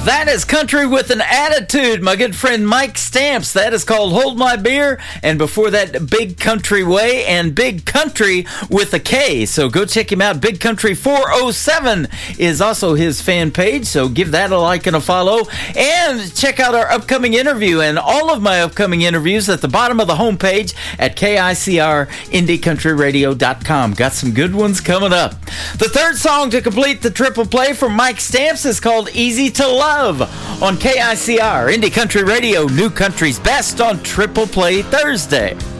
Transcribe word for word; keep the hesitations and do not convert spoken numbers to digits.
That is Country with an Attitude. My good friend Mike Stamps. That is called Hold My Beer. And before that, Big Country Way and Big Country with a K. So go check him out. Big Country four oh seven is also his fan page. So give that a like and a follow. And check out our upcoming interview and all of my upcoming interviews at the bottom of the homepage at K I C R indie country radio dot com. Got some good ones coming up. The third song to complete the triple play from Mike Stamps is called Easy to Love on K I C R Indie Country Radio, New Country's Best on Triple Play Thursday.